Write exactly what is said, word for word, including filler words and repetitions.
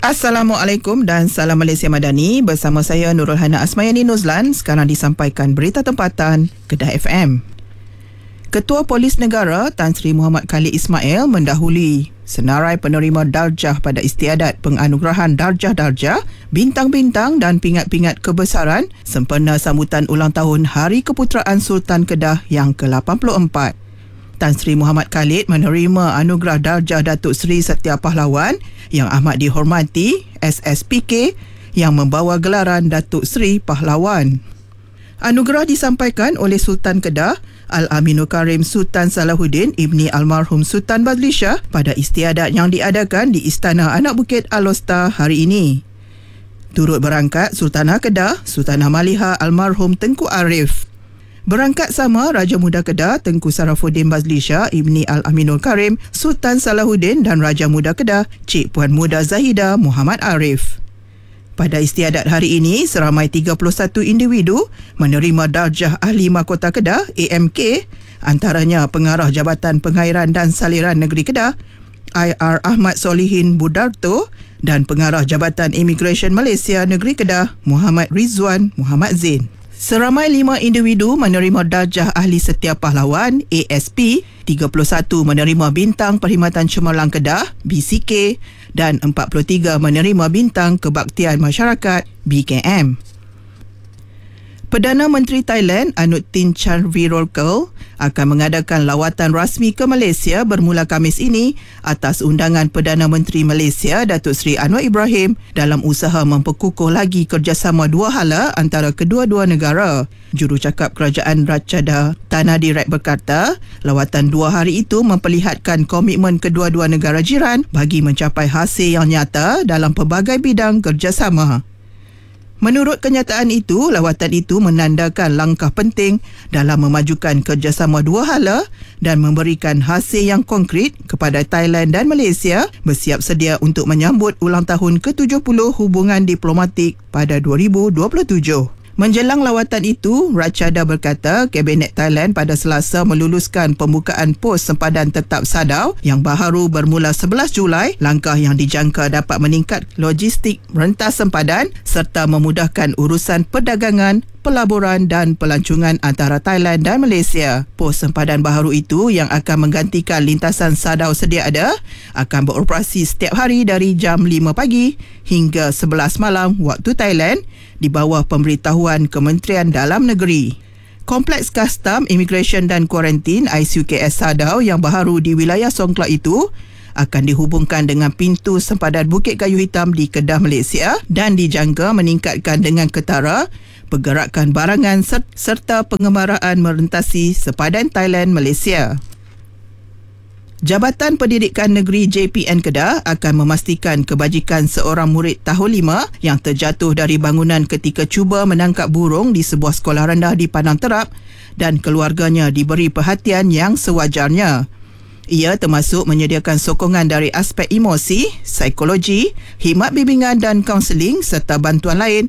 Assalamualaikum dan salam Malaysia Madani. Bersama saya Nurul Hana Asmayani Nuzlan. Sekarang disampaikan berita tempatan Kedah F M. Ketua Polis Negara Tan Sri Muhammad Khalid Ismail mendahului senarai penerima darjah pada istiadat penganugerahan darjah-darjah, bintang-bintang dan pingat-pingat kebesaran sempena sambutan ulang tahun Hari Keputeraan Sultan Kedah yang ke lapan puluh empat. Tan Sri Muhammad Khalid menerima anugerah darjah Datuk Seri Setia Pahlawan yang amat dihormati S S P K yang membawa gelaran Datuk Seri Pahlawan. Anugerah disampaikan oleh Sultan Kedah Al-Aminul Karim Sultan Salahuddin Ibni Almarhum Sultan Bazli Shah pada istiadat yang diadakan di Istana Anak Bukit Alostar hari ini. Turut berangkat Sultanah Kedah Sultanah Maliha Almarhum Tengku Arif. Berangkat sama Raja Muda Kedah Tengku Sarafuddin Bazli Shah Ibni Al-Aminul Karim Sultan Salahuddin dan Raja Muda Kedah Cik Puan Muda Zahida Muhammad Arif. Pada istiadat hari ini, seramai tiga puluh satu individu menerima darjah Ahli Mahkota Kedah A M K, antaranya Pengarah Jabatan Pengairan dan Saliran Negeri Kedah I R Ahmad Solihin Budarto dan Pengarah Jabatan Immigration Malaysia Negeri Kedah Muhammad Rizwan Muhammad Zain. Seramai lima individu menerima darjah Ahli Setia Pahlawan A S P, tiga puluh satu menerima bintang Perkhidmatan Cemerlang Kedah B C K dan empat puluh tiga menerima bintang Kebaktian Masyarakat B K M. Perdana Menteri Thailand Anutin Charnvirakul akan mengadakan lawatan rasmi ke Malaysia bermula Khamis ini atas undangan Perdana Menteri Malaysia Datuk Seri Anwar Ibrahim dalam usaha memperkukuh lagi kerjasama dua hala antara kedua-dua negara. Jurucakap Kerajaan Ratchada Tan Hadi Rait berkata, lawatan dua hari itu memperlihatkan komitmen kedua-dua negara jiran bagi mencapai hasil yang nyata dalam pelbagai bidang kerjasama. Menurut kenyataan itu, lawatan itu menandakan langkah penting dalam memajukan kerjasama dua hala dan memberikan hasil yang konkret kepada Thailand dan Malaysia bersiap sedia untuk menyambut ulang tahun ke tujuh puluh hubungan diplomatik pada dua ribu dua puluh tujuh. Menjelang lawatan itu, Ratchada berkata Kabinet Thailand pada Selasa meluluskan pembukaan pos sempadan tetap Sadau yang baharu bermula sebelas Julai, langkah yang dijangka dapat meningkat logistik rentas sempadan serta memudahkan urusan perdagangan, pelaburan dan pelancongan antara Thailand dan Malaysia. Pos sempadan baharu itu yang akan menggantikan lintasan Sadau sedia ada akan beroperasi setiap hari dari jam lima pagi hingga sebelas malam waktu Thailand di bawah pemberitahuan Kementerian Dalam Negeri. Kompleks Kastam, Immigration dan Kuarantin I C U K S Sadau yang baharu di wilayah Songkla itu akan dihubungkan dengan pintu sempadan Bukit Kayu Hitam di Kedah, Malaysia dan dijangka meningkatkan dengan ketara pergerakan barangan serta pengembaraan merentasi sepadan Thailand, Malaysia. Jabatan Pendidikan Negeri J P N Kedah akan memastikan kebajikan seorang murid tahun lima yang terjatuh dari bangunan ketika cuba menangkap burung di sebuah sekolah rendah di Padang Terap dan keluarganya diberi perhatian yang sewajarnya. Ia termasuk menyediakan sokongan dari aspek emosi, psikologi, khidmat bimbingan dan kaunseling serta bantuan lain